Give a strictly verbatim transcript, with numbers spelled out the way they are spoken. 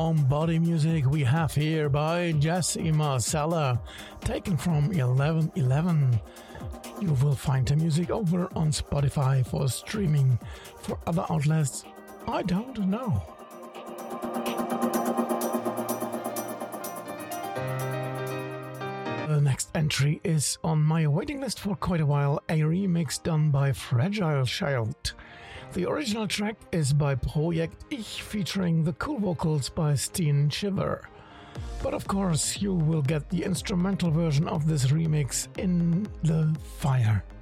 Home Body Music we have here by Jesse Marcella, taken from eleven eleven. You will find the music over on Spotify for streaming. For other outlets, I don't know. The next entry is on my waiting list for quite a while, a remix done by Fragile Child. The original track is by Projekt Ich featuring the cool vocals by Steen Shiver. But of course you will get the instrumental version of this remix in the Fire